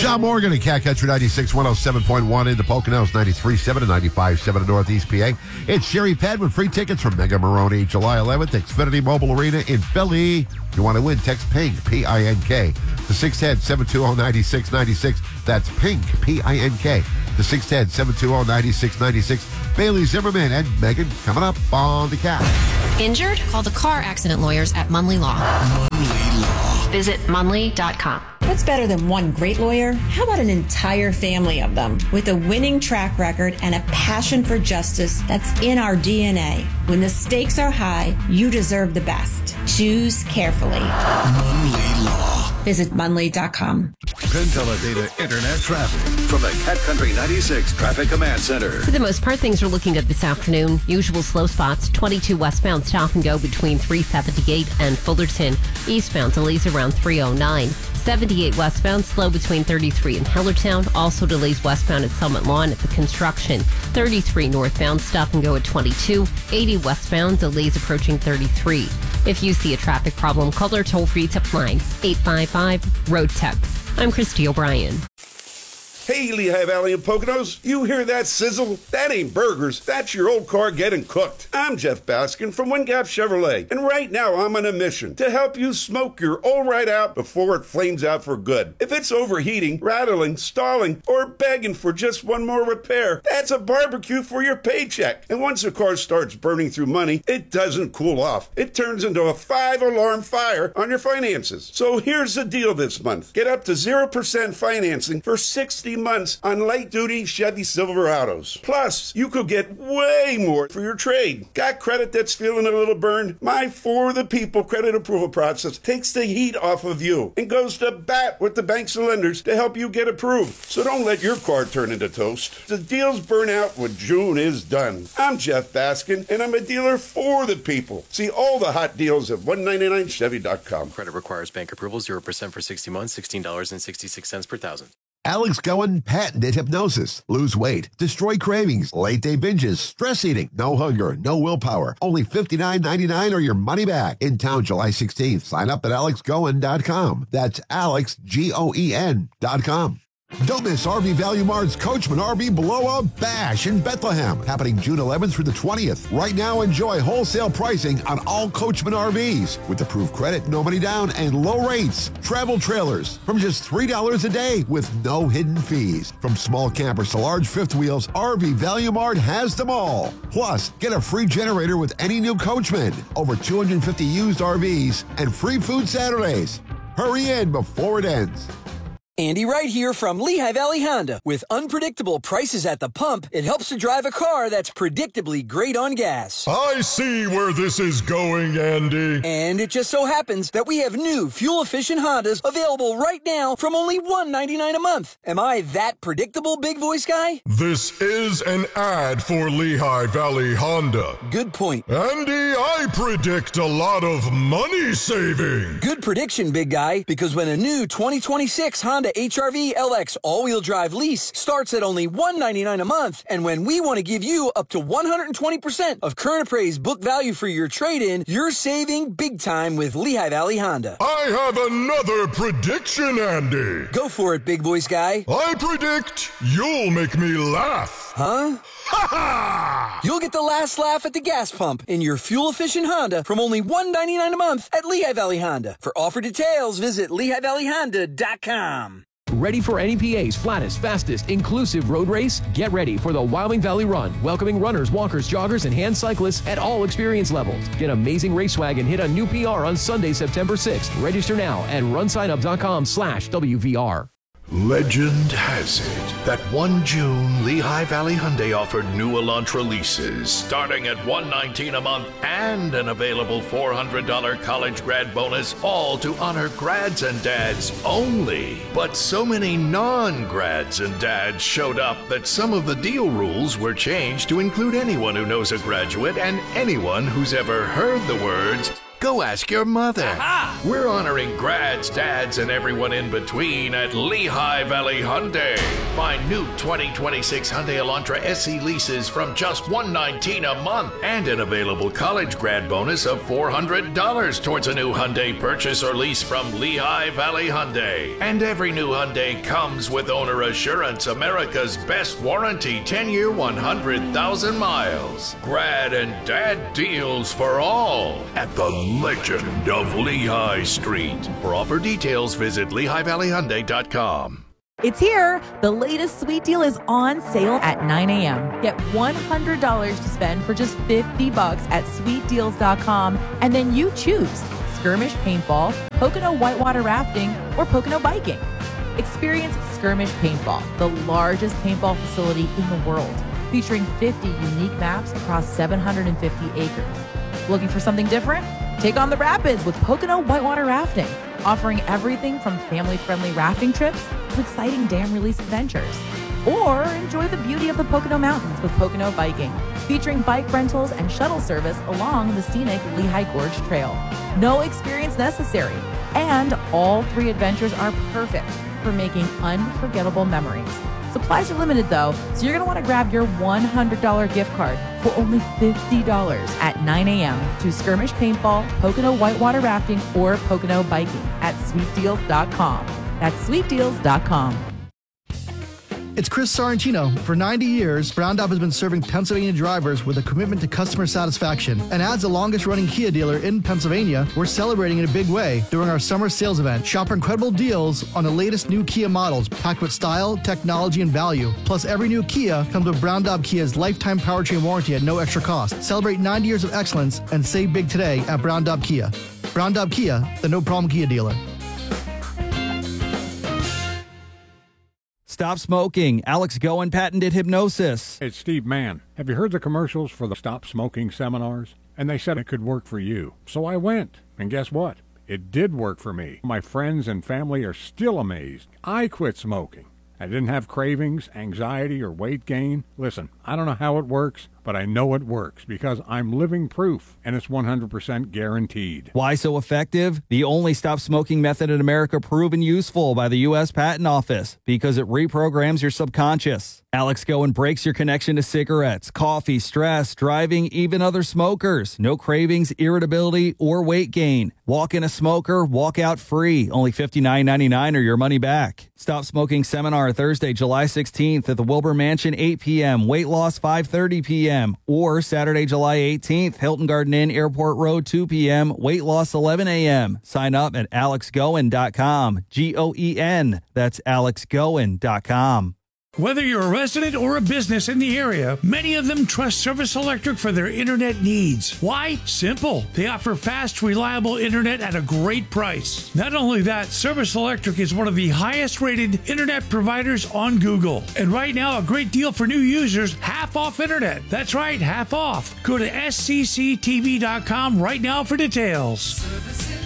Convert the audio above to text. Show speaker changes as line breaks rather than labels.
John Morgan at Cat Country 96, 107.1 in the Poconos, 93.7 and 95.7 in Northeast PA. It's Sherry Penn with free tickets from Mega Maroney, July 11th, Xfinity Mobile Arena in Philly. If you want to win, text PINK, P-I-N-K, to 610-720-9696. That's PINK, P-I-N-K, to 610-720-9696. Bailey Zimmerman and Megan coming up on the Cat.
Injured? Call the car accident lawyers at Munley Law.
Munley Law.
Visit Munley.com.
What's better than one great lawyer? How about an entire family of them with a winning track record and a passion for justice that's in our DNA? When the stakes are high, you deserve the best. Choose carefully.
Munley Law.
Visit Munley.com.
Penteledata Internet traffic from the Cat Country 96 Traffic Command Center.
For the most part, things are looking good this afternoon. Usual slow spots, 22 westbound stop and go between 378 and Fullerton. Eastbound delays around 309. 78 westbound, slow between 33 and Hellertown. Also delays westbound at Summit Lawn at the construction. 33 northbound, stop and go at 22. 80 westbound, delays approaching 33. If you see a traffic problem, call our toll-free tip line, 855-ROAD-TEP. I'm Christy O'Brien.
Hey, Lehigh Valley and Poconos, you hear that sizzle? That ain't burgers, that's your old car getting cooked. I'm Jeff Baskin from Wingap Chevrolet, and right now I'm on a mission to help you smoke your old right out before it flames out for good. If it's overheating, rattling, stalling, or begging for just one more repair, that's a barbecue for your paycheck. And once a car starts burning through money, it doesn't cool off. It turns into a 5-alarm fire on your finances. So here's the deal this month. Get up to 0% financing for 60 months on light-duty Chevy Silverados. Plus, you could get way more for your trade. Got credit that's feeling a little burned? My For the People credit approval process takes the heat off of you and goes to bat with the banks and lenders to help you get approved. So don't let your car turn into toast. The deals burn out when June is done. I'm Jeff Baskin, and I'm a dealer for the people. See all the hot deals at 199chevy.com.
Credit requires bank approval, 0% for 60 months, $16.66 per thousand.
Alex Goen patented hypnosis. Lose weight, destroy cravings, late day binges, stress eating, no hunger, no willpower. Only $59.99 or your money back. In town July 16th. Sign up at alexgoen.com. That's alexgoen.com. Don't miss RV Value Mart's Coachman RV Blow-Up Bash in Bethlehem, happening June 11th through the 20th. Right now, enjoy wholesale pricing on all Coachman RVs with approved credit, no money down, and low rates. Travel trailers from just $3 a day with no hidden fees. From small campers to large fifth wheels, RV Value Mart has them all. Plus, get a free generator with any new Coachman. Over 250 used RVs and free food Saturdays. Hurry in before it ends.
Andy Wright here from Lehigh Valley Honda. With unpredictable prices at the pump, it helps to drive a car that's predictably great on gas.
I see where this is going, Andy.
And it just so happens that we have new fuel-efficient Hondas available right now from only $199 a month. Am I that predictable, big voice guy?
This is an ad for Lehigh Valley Honda.
Good point.
Andy, I predict a lot of money saving.
Good prediction, big guy, because when a new 2026 Honda HR-V LX all-wheel drive lease starts at only $199 a month, and when we want to give you up to 120% of current appraised book value for your trade-in, you're saving big time with Lehigh Valley Honda.
I have another prediction, Andy.
Go for it, big voice guy.
I predict you'll make me laugh.
Huh?
Ha ha!
You'll get the last laugh at the gas pump in your fuel-efficient Honda from only $199 a month at Lehigh Valley Honda. For offer details, visit LehighValleyHonda.com.
Ready for NEPA's flattest, fastest, inclusive road race? Get ready for the Wyoming Valley Run, welcoming runners, walkers, joggers, and hand cyclists at all experience levels. Get amazing race swag and hit a new PR on Sunday, September 6th. Register now at runsignup.com/WVR.
Legend has it that 1 June, Lehigh Valley Hyundai offered new Elantra leases starting at $119 a month and an available $400 college grad bonus, all to honor grads and dads only. But so many non-grads and dads showed up that some of the deal rules were changed to include anyone who knows a graduate and anyone who's ever heard the words Go ask your mother. Aha! We're honoring grads, dads, and everyone in between at Lehigh Valley Hyundai. Find new 2026 Hyundai Elantra SE leases from just $119 a month and an available college grad bonus of $400 towards a new Hyundai purchase or lease from Lehigh Valley Hyundai. And every new Hyundai comes with Owner Assurance, America's best warranty, 10-year, 100,000 miles. Grad and dad deals for all at the Legend of Lehigh Street. For offer details, visit LehighValleyHyundai.com.
It's here. The latest sweet deal is on sale at 9 a.m. Get $100 to spend for just $50 at sweetdeals.com, and then you choose Skirmish Paintball, Pocono Whitewater Rafting, or Pocono Biking. Experience Skirmish Paintball, the largest paintball facility in the world, featuring 50 unique maps across 750 acres. Looking for something different? Take on the rapids with Pocono Whitewater Rafting, offering everything from family-friendly rafting trips to exciting dam release adventures. Or enjoy the beauty of the Pocono Mountains with Pocono Biking, featuring bike rentals and shuttle service along the scenic Lehigh Gorge Trail. No experience necessary, and all 3 adventures are perfect for making unforgettable memories. Supplies are limited though, so you're going to want to grab your $100 gift card for only $50 at 9 a.m. to Skirmish Paintball, Pocono Whitewater Rafting, or Pocono Biking at sweetdeals.com. That's sweetdeals.com.
It's Chris Sorrentino. For 90 years, Brown Dog has been serving Pennsylvania drivers with a commitment to customer satisfaction. And as the longest-running Kia dealer in Pennsylvania, we're celebrating in a big way during our summer sales event. Shop our incredible deals on the latest new Kia models, packed with style, technology, and value. Plus, every new Kia comes with Brown Dog Kia's lifetime powertrain warranty at no extra cost. Celebrate 90 years of excellence and save big today at Brown Dog Kia. Brown Dog Kia, the no-problem Kia dealer.
Stop smoking. Alex Goen patented hypnosis.
It's Steve Mann. Have you heard the commercials for the Stop Smoking seminars? And they said it could work for you. So I went. And guess what? It did work for me. My friends and family are still amazed. I quit smoking. I didn't have cravings, anxiety, or weight gain. Listen, I don't know how it works, but I know it works because I'm living proof, and it's 100% guaranteed.
Why so effective? The only stop smoking method in America proven useful by the U.S. Patent Office because it reprograms your subconscious. Alex Goen breaks your connection to cigarettes, coffee, stress, driving, even other smokers. No cravings, irritability, or weight gain. Walk in a smoker, walk out free. Only $59.99 or your money back. Stop Smoking Seminar Thursday, July 16th at the Wilbur Mansion, 8 p.m. Weight loss, 5:30 p.m. Or Saturday, July 18th, Hilton Garden Inn, Airport Road, 2 p.m. Weight loss, 11 a.m. Sign up at alexgoen.com. Goen. That's alexgoen.com.
Whether you're a resident or a business in the area, many of them trust Service Electric for their internet needs. Why? Simple. They offer fast, reliable internet at a great price. Not only that, Service Electric is one of the highest rated internet providers on Google. And right now, a great deal for new users, half off internet. That's right, half off. Go to scctv.com right now for details.